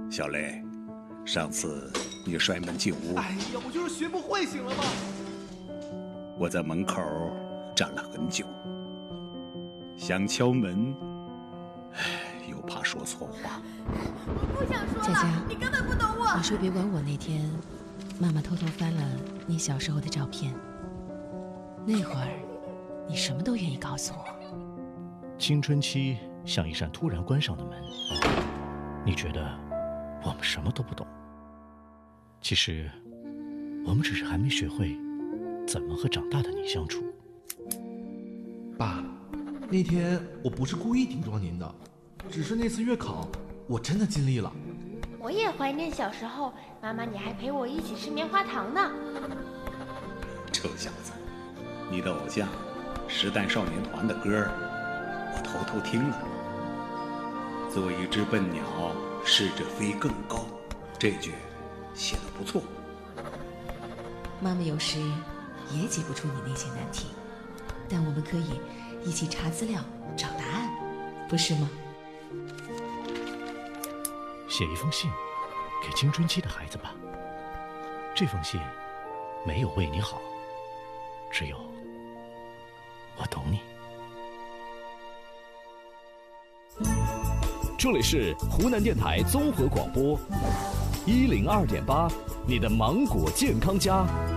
小雷，上次你摔门进屋， 哎呀，我就是学不会，行了吗？ 我在门口站了很久，想敲门，又怕说错话。 我不想说了， 佳佳， 你根本不懂我。 你说别管我那天，妈妈偷偷翻了你小时候的照片，那会儿你什么都愿意告诉我。 青春期像一扇突然关上的门，你觉得我们什么都不懂，其实我们只是还没学会怎么和长大的你相处。 爸，那天我不是故意顶撞您的，只是那次月考我真的尽力了。 我也怀念小时候，妈妈你还陪我一起吃棉花糖呢。 臭小子，你的偶像时代少年团的歌我偷偷听了。做一只笨鸟，试着飞更高，这句写得不错。 妈妈有时也解不出你那些难题，但我们可以一起查资料找答案，不是吗？ 写一封信给青春期的孩子吧，这封信没有为你好，只有我懂你。 这里是湖南电台综合广播102.8，你的芒果健康家。